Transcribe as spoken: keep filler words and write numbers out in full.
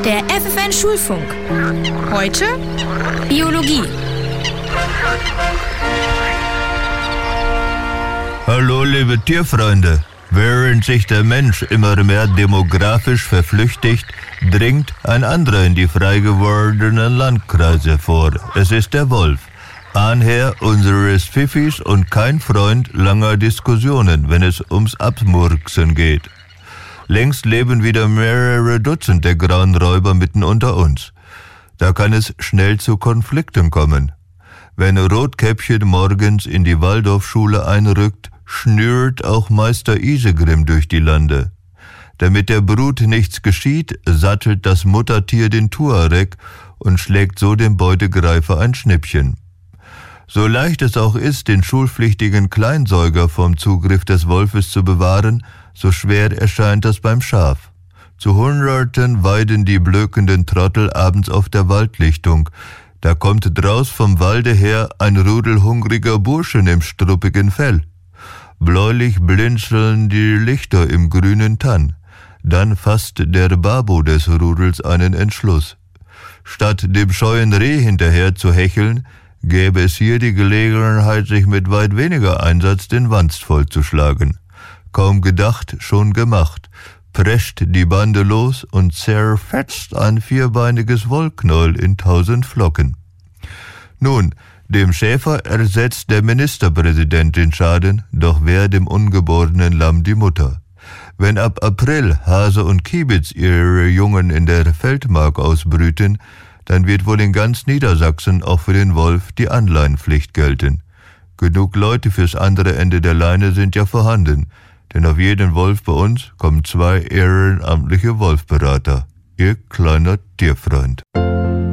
Der F F N Schulfunk. Heute Biologie. Hallo liebe Tierfreunde. Während sich der Mensch immer mehr demografisch verflüchtigt, dringt ein anderer in die frei gewordenen Landkreise vor. Es ist der Wolf. Ahnherr unseres Pfiffis und kein Freund langer Diskussionen, wenn es ums Abmurksen geht. Längst leben wieder mehrere Dutzend der grauen Räuber mitten unter uns. Da kann es schnell zu Konflikten kommen. Wenn Rotkäppchen morgens in die Waldorfschule einrückt, schnürt auch Meister Isegrim durch die Lande. Damit der Brut nichts geschieht, sattelt das Muttertier den Tuareg und schlägt so dem Beutegreifer ein Schnippchen. So leicht es auch ist, den schulpflichtigen Kleinsäuger vom Zugriff des Wolfes zu bewahren, so schwer erscheint das beim Schaf. Zu Hunderten weiden die blökenden Trottel abends auf der Waldlichtung. Da kommt draus vom Walde her ein Rudel hungriger Burschen im struppigen Fell. Bläulich blinzeln die Lichter im grünen Tann. Dann fasst der Babo des Rudels einen Entschluss. Statt dem scheuen Reh hinterher zu hecheln, gäbe es hier die Gelegenheit, sich mit weit weniger Einsatz den Wanst vollzuschlagen. Kaum gedacht, schon gemacht. Prescht die Bande los und zerfetzt ein vierbeiniges Wollknäuel in tausend Flocken. Nun, dem Schäfer ersetzt der Ministerpräsident den Schaden, doch wer dem ungeborenen Lamm die Mutter? Wenn ab April Hase und Kiebitz ihre Jungen in der Feldmark ausbrüten, dann wird wohl in ganz Niedersachsen auch für den Wolf die Anleihenpflicht gelten. Genug Leute fürs andere Ende der Leine sind ja vorhanden, denn auf jeden Wolf bei uns kommen zwei ehrenamtliche Wolfberater. Ihr kleiner Tierfreund.